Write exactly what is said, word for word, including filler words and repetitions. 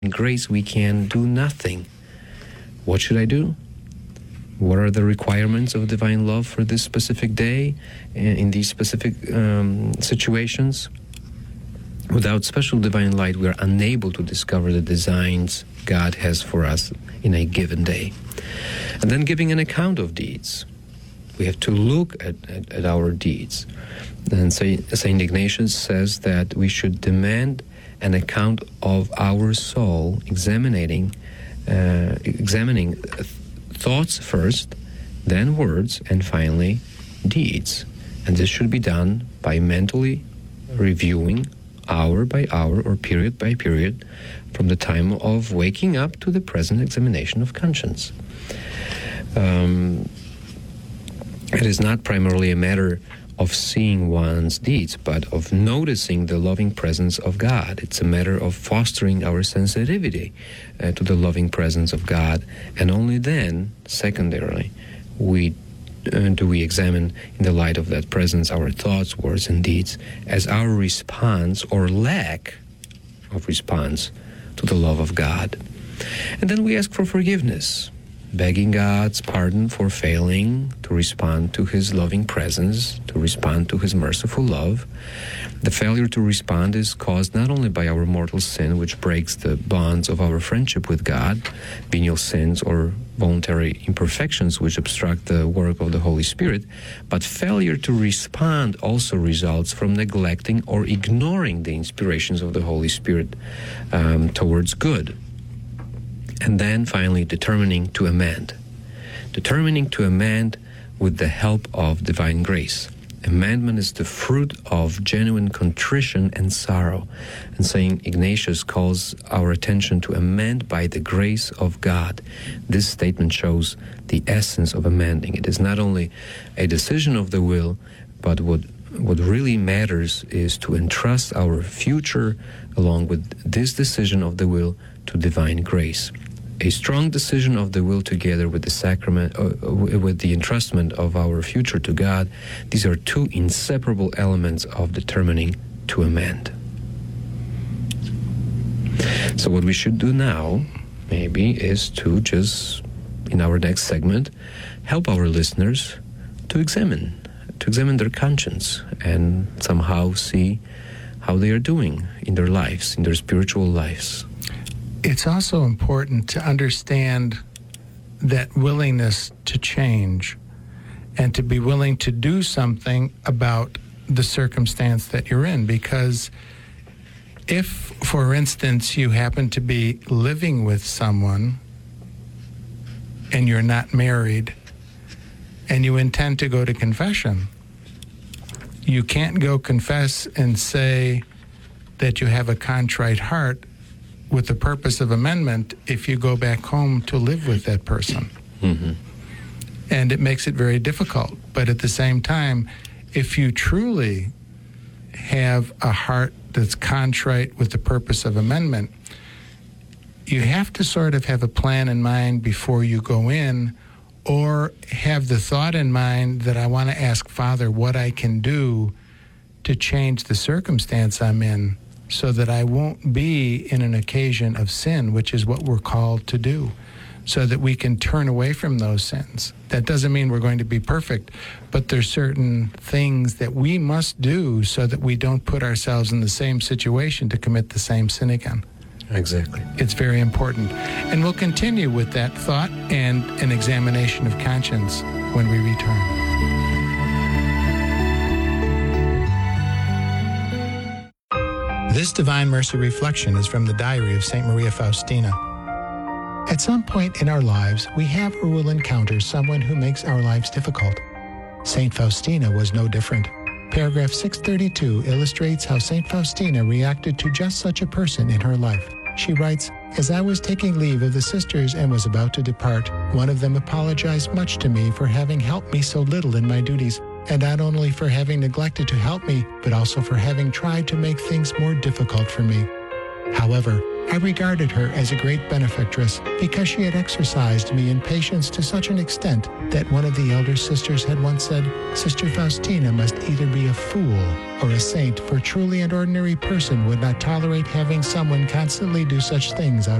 grace, we can do nothing. What should I do? What are the requirements of divine love for this specific day, in these specific um, situations? Without special divine light, we are unable to discover the designs God has for us in a given day. And then giving an account of deeds. We have to look at, at, at our deeds. And Saint Ignatius says that we should demand an account of our soul, examining, uh, examining thoughts first, then words, and finally deeds. And this should be done by mentally reviewing hour by hour or period by period from the time of waking up to the present examination of conscience. Um, it is not primarily a matter of seeing one's deeds, but of noticing the loving presence of God. It's a matter of fostering our sensitivity uh, to the loving presence of God, and only then, secondarily, we uh, do we examine in the light of that presence our thoughts, words, and deeds as our response or lack of response to the love of God. And then we ask for forgiveness, begging God's pardon for failing to respond to His loving presence, to respond to His merciful love. The failure to respond is caused not only by our mortal sin, which breaks the bonds of our friendship with God, venial sins or voluntary imperfections which obstruct the work of the Holy Spirit, but failure to respond also results from neglecting or ignoring the inspirations of the Holy Spirit um, towards good. And then finally, determining to amend. Determining to amend with the help of divine grace. Amendment is the fruit of genuine contrition and sorrow. And Saint Ignatius calls our attention to amend by the grace of God. This statement shows the essence of amending. It is not only a decision of the will, but what what really matters is to entrust our future along with this decision of the will to divine grace. A strong decision of the will together with the sacrament, uh, with the entrustment of our future to God, these are two inseparable elements of determining to amend. So what we should do now, maybe, is to just, in our next segment, help our listeners to examine, to examine their conscience and somehow see how they are doing in their lives, in their spiritual lives. It's also important to understand that willingness to change and to be willing to do something about the circumstance that you're in. Because if, for instance, you happen to be living with someone and you're not married and you intend to go to confession, you can't go confess and say that you have a contrite heart with the purpose of amendment if you go back home to live with that person. Mm-hmm. And it makes it very difficult. But at the same time, if you truly have a heart that's contrite with the purpose of amendment, you have to sort of have a plan in mind before you go in, or have the thought in mind that I want to ask Father what I can do to change the circumstance I'm in, so that I won't be in an occasion of sin, which is what we're called to do, so that we can turn away from those sins. That doesn't mean we're going to be perfect, but there's certain things that we must do so that we don't put ourselves in the same situation to commit the same sin again. Exactly. It's very important. And we'll continue with that thought and an examination of conscience when we return. This Divine Mercy Reflection is from the diary of Saint Maria Faustina. At some point in our lives, we have or will encounter someone who makes our lives difficult. Saint Faustina was no different. Paragraph six thirty-two illustrates how Saint Faustina reacted to just such a person in her life. She writes, "As I was taking leave of the sisters and was about to depart, one of them apologized much to me for having helped me so little in my duties, and not only for having neglected to help me, but also for having tried to make things more difficult for me. However, I regarded her as a great benefactress because she had exercised me in patience to such an extent that one of the elder sisters had once said, Sister Faustina must either be a fool or a saint, for truly an ordinary person would not tolerate having someone constantly do such things out